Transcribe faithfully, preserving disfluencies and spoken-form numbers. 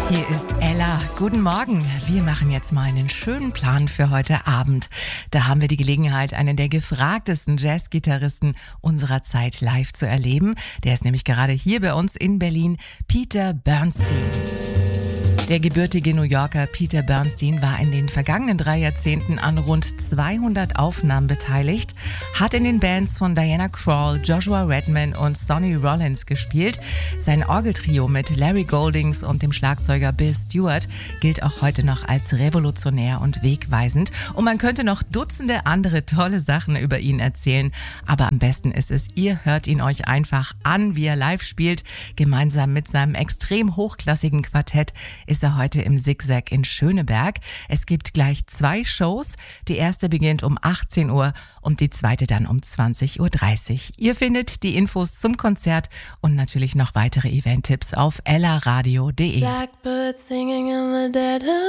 Hier ist Ella. Guten Morgen. Wir machen jetzt mal einen schönen Plan für heute Abend. Da haben wir die Gelegenheit, einen der gefragtesten Jazzgitarristen unserer Zeit live zu erleben. Der ist nämlich gerade hier bei uns in Berlin, Peter Bernstein. Der gebürtige New Yorker Peter Bernstein war in den vergangenen drei Jahrzehnten an rund zweihundert Aufnahmen beteiligt, hat in den Bands von Diana Krall, Joshua Redman und Sonny Rollins gespielt. Sein Orgeltrio mit Larry Goldings und dem Schlagzeuger Bill Stewart gilt auch heute noch als revolutionär und wegweisend. Und man könnte noch Dutzende andere tolle Sachen über ihn erzählen. Aber am besten ist es, ihr hört ihn euch einfach an, wie er live spielt. Gemeinsam mit seinem extrem hochklassigen Quartett ist er heute im Zigzag in Schöneberg. Es gibt gleich zwei Shows. Die erste beginnt um achtzehn Uhr und die zweite dann um zwanzig Uhr dreißig. Ihr findet die Infos zum Konzert und natürlich noch weitere Event-Tipps auf ella radio punkt de. Blackbird singing in the dead of